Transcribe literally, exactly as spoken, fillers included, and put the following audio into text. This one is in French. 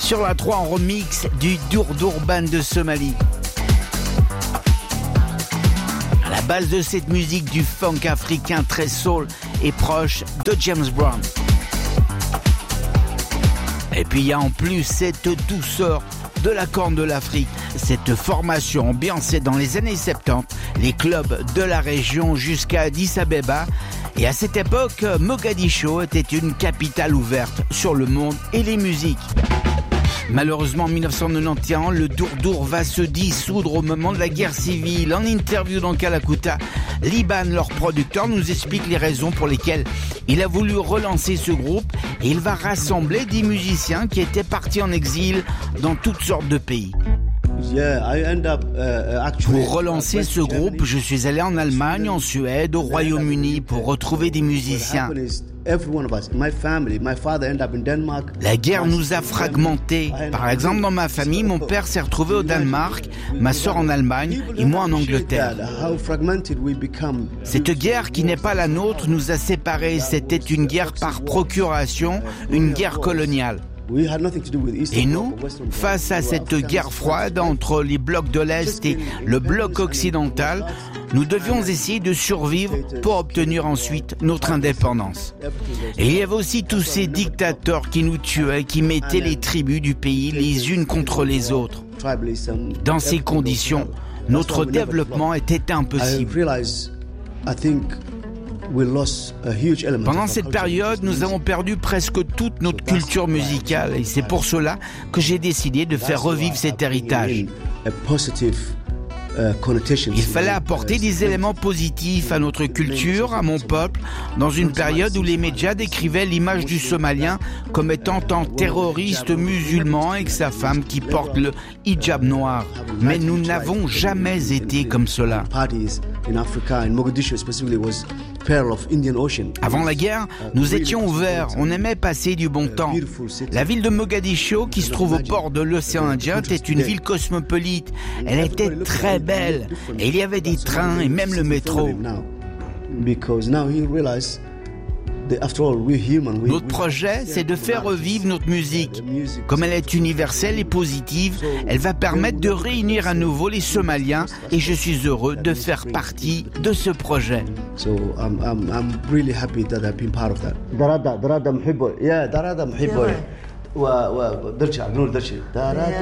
Sur la trois en remix du Durdurban de Somalie. À la base de cette musique du funk africain très soul et proche de James Brown. Et puis il y a en plus cette douceur de la Corne de l'Afrique, cette formation ambiancée dans les années soixante-dix, les clubs de la région jusqu'à Addis Abeba. Et à cette époque, Mogadiscio était une capitale ouverte sur le monde et les musiques. Malheureusement, en dix-neuf cent quatre-vingt-onze, le Durdur va se dissoudre au moment de la guerre civile. En interview dans Kalakuta, Liban, leur producteur, nous explique les raisons pour lesquelles il a voulu relancer ce groupe et il va rassembler des musiciens qui étaient partis en exil dans toutes sortes de pays. Pour relancer ce groupe, je suis allé en Allemagne, en Suède, au Royaume-Uni pour retrouver des musiciens. La guerre nous a fragmentés. Par exemple, dans ma famille, mon père s'est retrouvé au Danemark, ma sœur en Allemagne et moi en Angleterre. Cette guerre qui n'est pas la nôtre nous a séparés. C'était une guerre par procuration, une guerre coloniale. Et nous, face à cette guerre froide entre les blocs de l'Est et le bloc occidental, nous devions essayer de survivre pour obtenir ensuite notre indépendance. Et il y avait aussi tous ces dictateurs qui nous tuaient, qui mettaient les tribus du pays les unes contre les autres. Dans ces conditions, notre développement était impossible. Pendant cette période, nous avons perdu presque toute notre culture musicale et c'est pour cela que j'ai décidé de faire revivre cet héritage. Il fallait apporter des éléments positifs à notre culture, à mon peuple, dans une période où les médias décrivaient l'image du Somalien comme étant un terroriste musulman avec sa femme qui porte le hijab noir. Mais nous n'avons jamais été comme cela. Avant la guerre, nous étions ouverts, on aimait passer du bon temps. La ville de Mogadiscio, qui se trouve au bord de l'océan Indien, était une ville cosmopolite. Elle était très belle et il y avait des trains et même le métro. Notre projet, c'est de faire revivre notre musique. Comme elle est universelle et positive, elle va permettre de réunir à nouveau les Somaliens et je suis heureux de faire partie de ce projet. So I'm, I'm, I'm really happy that I've been part of that. Darada, darada محبه. Yeah, darada محبه. و و درجع نقول درجع. darada